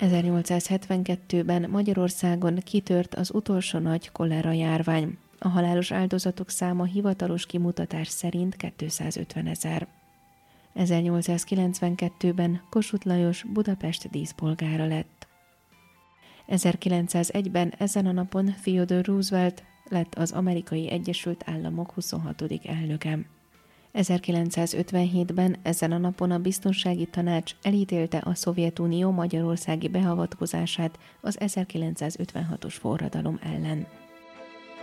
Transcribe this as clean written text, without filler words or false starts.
1872-ben Magyarországon kitört az utolsó nagy kolera járvány. A halálos áldozatok száma hivatalos kimutatás szerint 250 000. 1892-ben Kossuth Lajos Budapest díszpolgára lett. 1901-ben ezen a napon Theodore Roosevelt lett az Amerikai Egyesült Államok 26. elnöke. 1957-ben ezen a napon a Biztonsági Tanács elítélte a Szovjetunió magyarországi beavatkozását az 1956-os forradalom ellen.